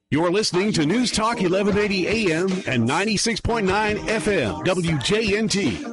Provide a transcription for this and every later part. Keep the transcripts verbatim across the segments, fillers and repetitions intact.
You're listening to News Talk eleven eighty A M and ninety-six point nine F M, W J N T.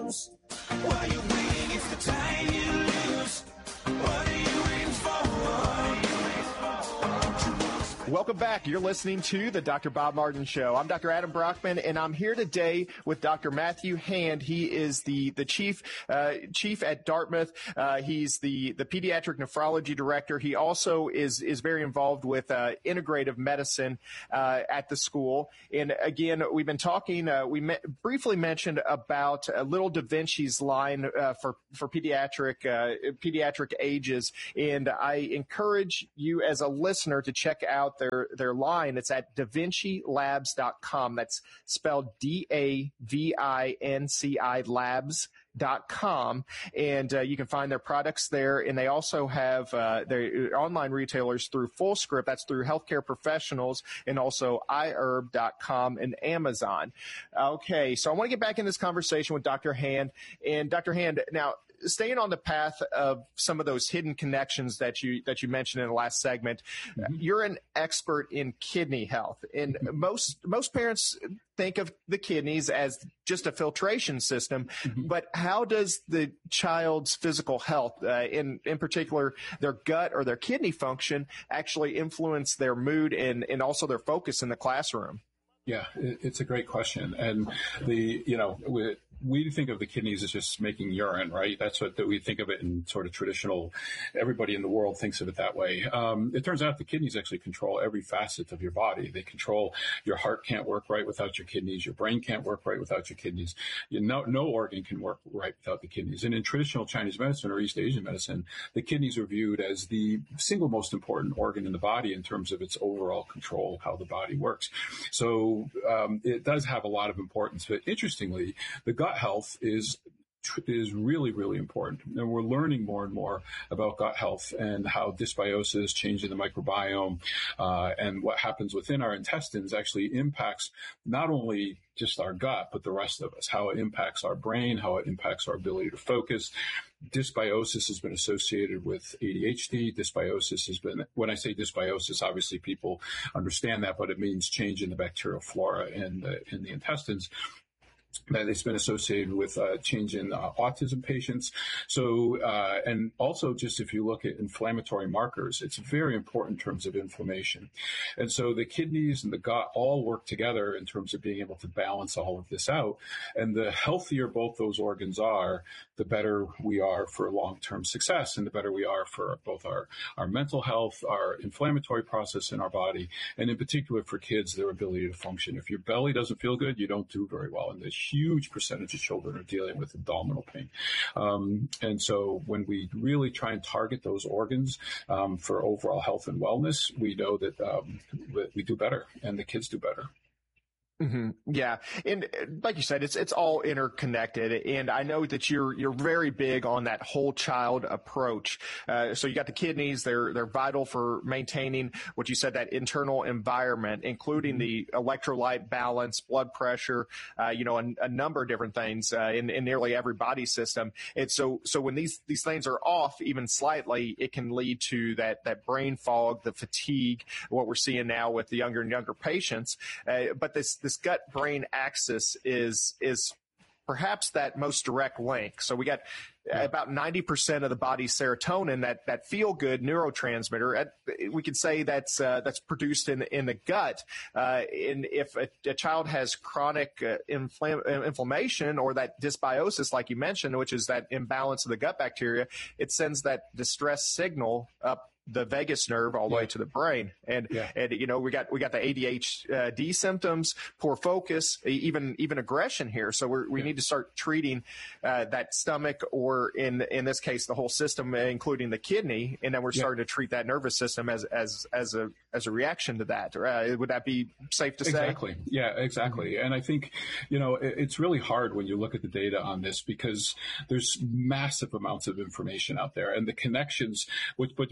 Welcome back. You're listening to the Doctor Bob Martin Show. I'm Doctor Adam Brockman, and I'm here today with Doctor Matthew Hand. He is the the chief uh, chief at Dartmouth. Uh, he's the the pediatric nephrology director. He also is is very involved with uh, integrative medicine uh, at the school. And again, we've been talking. Uh, we me- briefly mentioned about uh, Little Da Vinci's line uh, for for pediatric uh, pediatric ages, and I encourage you as a listener to check out their their line. It's at da vinci labs dot com. That's spelled D A V I N C I labs dot com, and uh, you can find their products there. And they also have uh, their online retailers through FullScript. That's through healthcare professionals, and also i herb dot com and Amazon. Okay, so I want to get back in this conversation with Doctor Hand. And Doctor Hand, now, staying on the path of some of those hidden connections that you that you mentioned in the last segment, mm-hmm. You're an expert in kidney health, and mm-hmm. most most parents think of the kidneys as just a filtration system. Mm-hmm. But how does the child's physical health, uh, in in particular their gut or their kidney function, actually influence their mood and and also their focus in the classroom? Yeah, it's a great question. And the, you know, we, we think of the kidneys as just making urine, right? That's what that we think of it in sort of traditional, everybody in the world thinks of it that way. Um, it turns out the kidneys actually control every facet of your body. They control your heart can't work right without your kidneys. Your brain can't work right without your kidneys. You know, no organ can work right without the kidneys. And in traditional Chinese medicine or East Asian medicine, the kidneys are viewed as the single most important organ in the body in terms of its overall control of how the body works. So um, it does have a lot of importance. But interestingly, the gut health is is really, really important. And we're learning more and more about gut health and how dysbiosis, change in the microbiome, uh, and what happens within our intestines actually impacts not only just our gut, but the rest of us, how it impacts our brain, how it impacts our ability to focus. Dysbiosis has been associated with A D H D. Dysbiosis has been, when I say dysbiosis, obviously people understand that, but it means change in the bacterial flora in the, in the intestines. That it's been associated with uh, change in uh, autism patients. So, uh, and also just if you look at inflammatory markers, it's very important in terms of inflammation. And so the kidneys and the gut all work together in terms of being able to balance all of this out. And the healthier both those organs are, the better we are for long-term success, and the better we are for both our, our mental health, our inflammatory process in our body, and in particular for kids, their ability to function. If your belly doesn't feel good, you don't do very well. And this huge percentage of children are dealing with abdominal pain. Um, and so when we really try and target those organs um, for overall health and wellness, we know that um, we do better and the kids do better. Mm-hmm. Yeah. And like you said, it's, it's all interconnected. And I know that you're, you're very big on that whole child approach. Uh, so you got the kidneys, they're, they're vital for maintaining what you said, that internal environment, including the electrolyte balance, blood pressure, uh, you know, a, a number of different things, uh, in, in nearly every body system. And so, so when these, these things are off even slightly, it can lead to that, that brain fog, the fatigue, what we're seeing now with the younger and younger patients. Uh, but this, this This gut-brain axis is is perhaps that most direct link. So we got yeah. about ninety percent of the body's serotonin, that that feel-good neurotransmitter. At, we could say that's uh, that's produced in in the gut. Uh, and if a, a child has chronic uh, infl- inflammation or that dysbiosis, like you mentioned, which is that imbalance of the gut bacteria, it sends that distress signal up the vagus nerve all the yeah. way to the brain. And, yeah. and, you know, we got, we got the A D H D symptoms, poor focus, even, even aggression here. So we're, we yeah. need to start treating, uh, that stomach, or in, in this case, the whole system, including the kidney. And then we're yeah. starting to treat that nervous system as, as, as a, as a reaction to that. Uh, would that be safe to say? Exactly. Yeah, exactly. And I think, you know, it, it's really hard when you look at the data on this, because there's massive amounts of information out there, and the connections, which, but what you really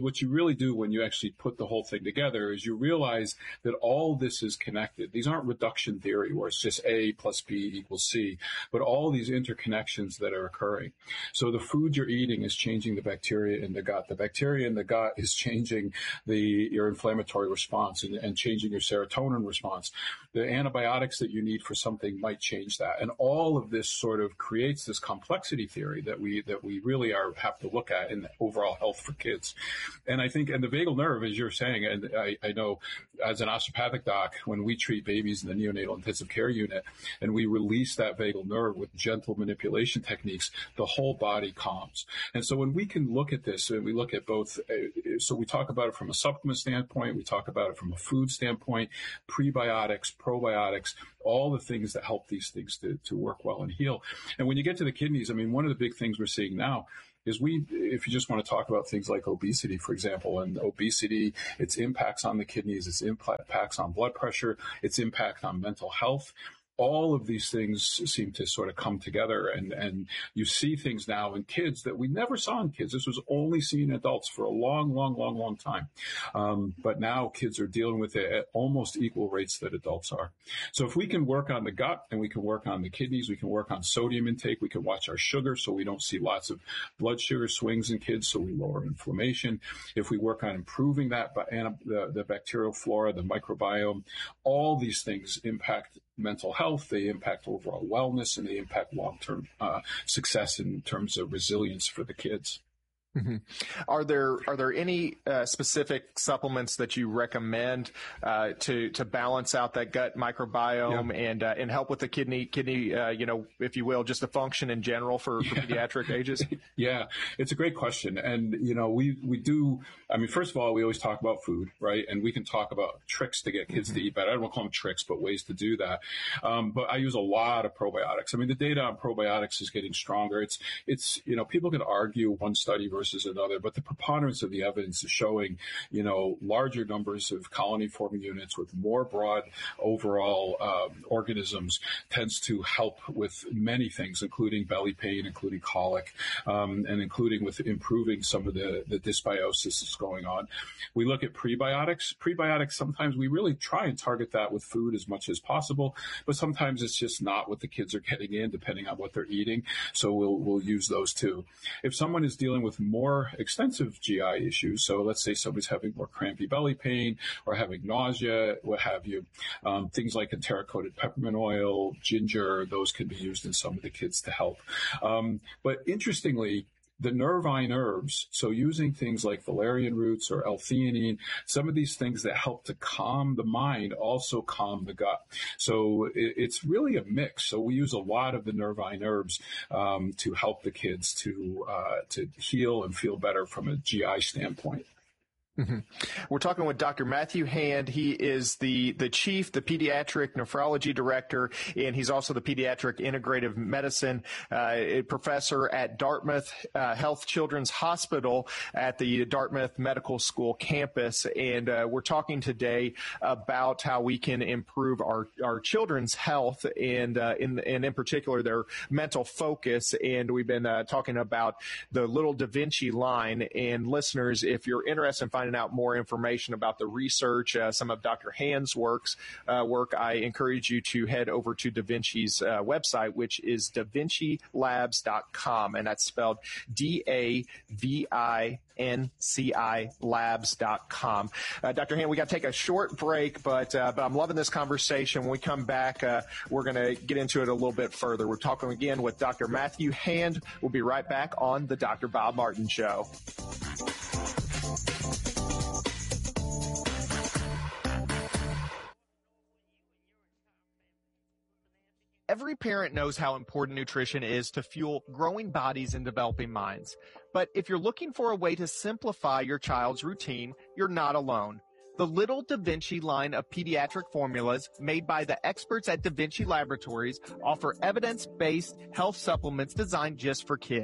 really do when you actually put the whole thing together is you realize that all this is connected. These aren't reduction theory where it's just A plus B equals C, but all these interconnections that are occurring. So the food you're eating is changing the bacteria in the gut. The bacteria in the gut is changing the your inflammatory response and, and changing your serotonin response. The antibiotics that you need for something might change that. And all of this sort of creates this complexity theory that we that we really are have to look at in the overall health for kids. And I think, and the vagal nerve, as you're saying, and I, I know as an osteopathic doc, when we treat babies in the neonatal intensive care unit and we release that vagal nerve with gentle manipulation techniques, the whole body calms. And so when we can look at this and we look at both, uh, so we talk about it from a supplement standpoint, we talk about it from a food standpoint, prebiotics, probiotics, all the things that help these things to, to work well and heal. And when you get to the kidneys, I mean, one of the big things we're seeing now is we, if you just want to talk about things like obesity, for example, and obesity, its impacts on the kidneys, its impacts on blood pressure, its impact on mental health, all of these things seem to sort of come together, and, and you see things now in kids that we never saw in kids. This was only seen in adults for a long, long, long, long time. Um, but now kids are dealing with it at almost equal rates that adults are. So if we can work on the gut and we can work on the kidneys, we can work on sodium intake, we can watch our sugar so we don't see lots of blood sugar swings in kids, so we lower inflammation. If we work on improving that, the, the bacterial flora, the microbiome, all these things impact mental health, they impact overall wellness, and they impact long-term uh, success in terms of resilience for the kids. Mm-hmm. Are there are there any uh, specific supplements that you recommend uh, to to balance out that gut microbiome yeah. and uh, and help with the kidney kidney uh, you know, if you will, just the function in general for, for yeah. pediatric ages? Yeah, it's a great question, and you know we we do. I mean, first of all, we always talk about food, right? And we can talk about tricks to get kids mm-hmm. to eat better. I don't want to call them tricks, but ways to do that. Um, but I use a lot of probiotics. I mean, the data on probiotics is getting stronger. It's it's you know people can argue one study versus versus another, but the preponderance of the evidence is showing, you know, larger numbers of colony-forming units with more broad overall um, organisms tends to help with many things, including belly pain, including colic, um, and including with improving some of the, the dysbiosis that's going on. We look at prebiotics. Prebiotics, sometimes we really try and target that with food as much as possible, but sometimes it's just not what the kids are getting in, depending on what they're eating. So we'll we'll use those too. If someone is dealing with more extensive G I issues, so let's say somebody's having more crampy belly pain or having nausea, what have you, um, things like enteric-coated peppermint oil, ginger, those can be used in some of the kids to help. Um, but interestingly, the nervine herbs, so using things like valerian roots or L-theanine, some of these things that help to calm the mind also calm the gut. So it, it's really a mix. So we use a lot of the nervine herbs um, to help the kids to uh, to heal and feel better from a G I standpoint. Mm-hmm. We're talking with Doctor Matthew Hand. He is the, the chief, the pediatric nephrology director, and he's also the pediatric integrative medicine uh, professor at Dartmouth uh, Health Children's Hospital at the Dartmouth Medical School campus. And uh, we're talking today about how we can improve our, our children's health and, uh, in, and in particular their mental focus. And we've been uh, talking about the Little Da Vinci line. And listeners, if you're interested in finding out more information about the research, uh, some of Doctor Hand's works, uh, work, I encourage you to head over to Da Vinci's uh, website, which is da vinci labs dot com, and that's spelled D A V I N C I labs dot com. Uh, Doctor Hand, we got to take a short break, but uh, but I'm loving this conversation. When we come back, uh, we're going to get into it a little bit further. We're talking again with Doctor Matthew Hand. We'll be right back on the Doctor Bob Martin Show. Every parent knows how important nutrition is to fuel growing bodies and developing minds. But if you're looking for a way to simplify your child's routine, you're not alone. The Little Da Vinci line of pediatric formulas made by the experts at Da Vinci Laboratories offer evidence-based health supplements designed just for kids.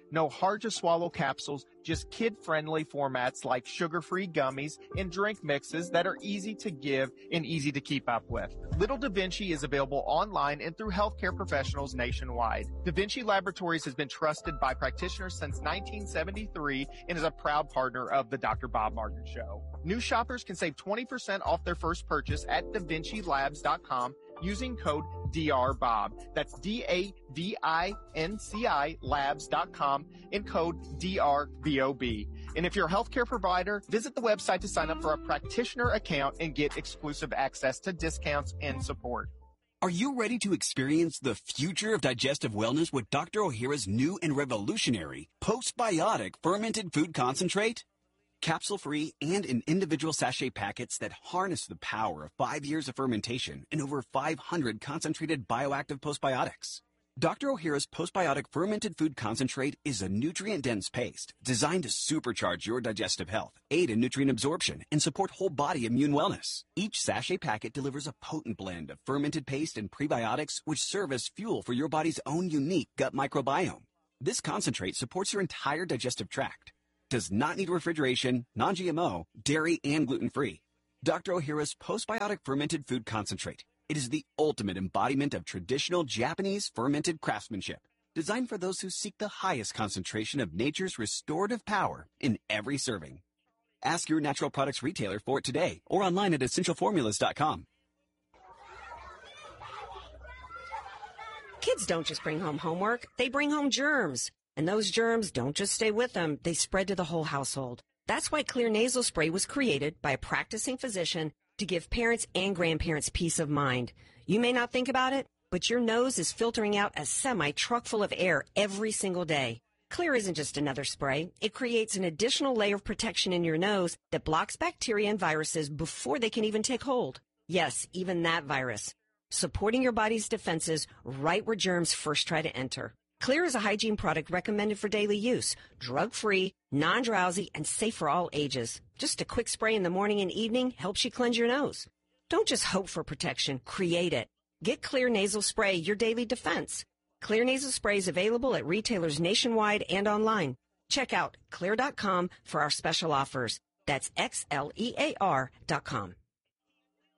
No hard-to-swallow capsules, just kid-friendly formats like sugar-free gummies and drink mixes that are easy to give and easy to keep up with. Little Da Vinci is available online and through healthcare professionals nationwide. Da Vinci Laboratories has been trusted by practitioners since nineteen seventy-three and is a proud partner of the Doctor Bob Martin Show. New shoppers can save twenty percent off their first purchase at da vinci labs dot com using code D R Bob. That's D A V I N C I labs dot com and code D R B O B. And if you're a healthcare provider, visit the website to sign up for a practitioner account and get exclusive access to discounts and support. Are you ready to experience the future of digestive wellness with Doctor Ohhira's new and revolutionary postbiotic fermented food concentrate? Capsule-free and in individual sachet packets that harness the power of five years of fermentation and over five hundred concentrated bioactive postbiotics. Doctor Ohhira's postbiotic fermented food concentrate is a nutrient-dense paste designed to supercharge your digestive health, aid in nutrient absorption, and support whole body immune wellness. Each sachet packet delivers a potent blend of fermented paste and prebiotics which serve as fuel for your body's own unique gut microbiome. This concentrate supports your entire digestive tract, does not need refrigeration, non-G M O, dairy, and gluten-free. Doctor Ohhira's postbiotic fermented food concentrate. It is the ultimate embodiment of traditional Japanese fermented craftsmanship, designed for those who seek the highest concentration of nature's restorative power in every serving. Ask your natural products retailer for it today or online at essential formulas dot com. Kids don't just bring home homework, they bring home germs. And those germs don't just stay with them, they spread to the whole household. That's why Xlear nasal spray was created by a practicing physician to give parents and grandparents peace of mind. You may not think about it, but your nose is filtering out a semi-truck full of air every single day. Xlear isn't just another spray. It creates an additional layer of protection in your nose that blocks bacteria and viruses before they can even take hold. Yes, even that virus. Supporting your body's defenses right where germs first try to enter. Xlear is a hygiene product recommended for daily use, drug-free, non-drowsy, and safe for all ages. Just a quick spray in the morning and evening helps you cleanse your nose. Don't just hope for protection, create it. Get Xlear nasal spray, your daily defense. Xlear nasal spray is available at retailers nationwide and online. Check out xlear dot com for our special offers. That's X L E A R dot com.